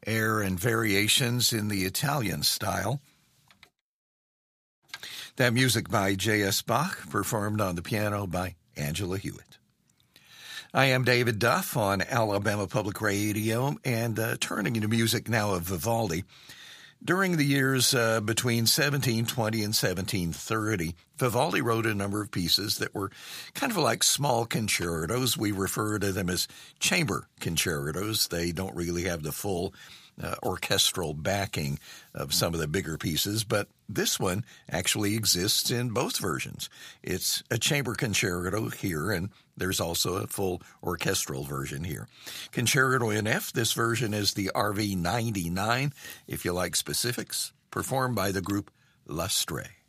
air and variations in the Italian style. That music by J.S. Bach, performed on the piano by Angela Hewitt. I am David Duff on Alabama Public Radio, and turning into music now of Vivaldi. During the years between 1720 and 1730, Vivaldi wrote a number of pieces that were kind of like small concertos. We refer to them as chamber concertos. They don't really have the full orchestral backing of some of the bigger pieces, but this one actually exists in both versions. It's a chamber concerto here, and there's also a full orchestral version here. Concerto in F, this version is the RV 99, if you like specifics, performed by the group L'Astrée.